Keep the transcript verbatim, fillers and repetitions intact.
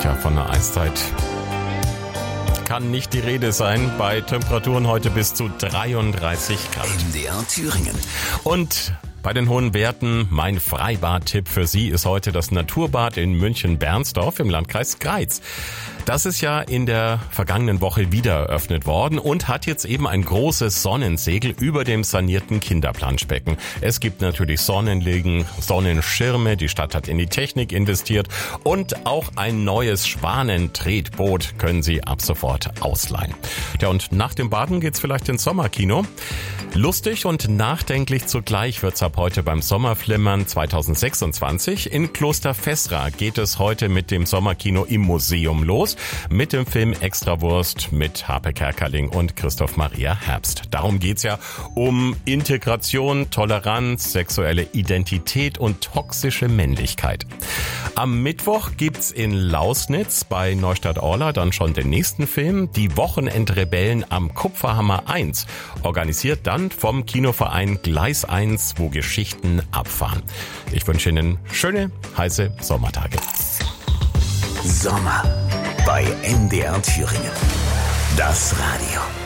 Tja, von einer Eiszeit kann nicht die Rede sein. Bei Temperaturen heute bis zu dreiunddreißig Grad. M D R Thüringen. Und bei den hohen Werten, mein Freibad-Tipp für Sie ist heute das Naturbad in München-Bernsdorf im Landkreis Greiz. Das ist ja in der vergangenen Woche wieder eröffnet worden und hat jetzt eben ein großes Sonnensegel über dem sanierten Kinderplanschbecken. Es gibt natürlich Sonnenliegen, Sonnenschirme, die Stadt hat in die Technik investiert und auch ein neues Schwanentretboot können Sie ab sofort ausleihen. Ja, und nach dem Baden geht's vielleicht ins Sommerkino. Lustig und nachdenklich zugleich wird's ab heute beim Sommerflimmern zweitausendsechsundzwanzig. In Kloster Fessra geht es heute mit dem Sommerkino im Museum los, mit dem Film Extrawurst mit Harpe Kerkeling und Christoph Maria Herbst. Darum geht's ja um Integration, Toleranz, sexuelle Identität und toxische Männlichkeit. Am Mittwoch gibt's in Lausnitz bei Neustadt-Orla dann schon den nächsten Film, Die Wochenendrebellen am Kupferhammer eins, organisiert dann vom Kinoverein Gleis eins, wo Geschichten abfahren. Ich wünsche Ihnen schöne, heiße Sommertage. Sommer bei M D R Thüringen. Das Radio.